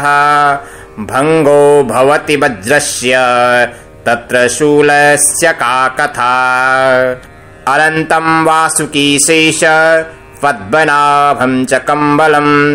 भङ्गो भवति वज्रस्य तत्र शूलस्य का कथा। अनन्तं वासुकीशेष पद्मनाभं च कम्बलम्